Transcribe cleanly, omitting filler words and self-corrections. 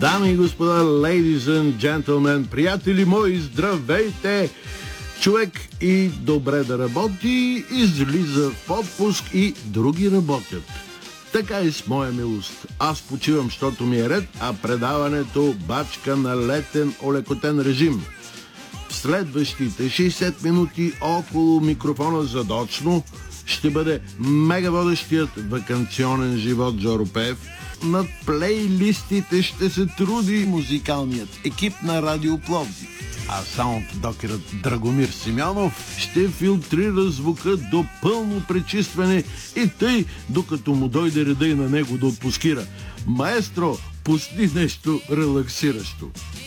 Дами и господа, ladies and gentlemen, приятели мои, здравейте! Човек и добре да работи, излиза в отпуск и други работят. Така и с моя милост. Аз почивам, защото ми е ред, а предаването бачка на летен олекотен режим. В следващите 60 минути около микрофона задочно ще бъде мегаводещият ваканционен живот Жоро Пеев. Над плейлистите ще се труди музикалният екип на Радио Пловдив. А саунддокерът Драгомир Симеонов ще филтрира звука до пълно пречистване и тъй, докато му дойде реда и на него да отпускира. Маестро, пусни нещо релаксиращо.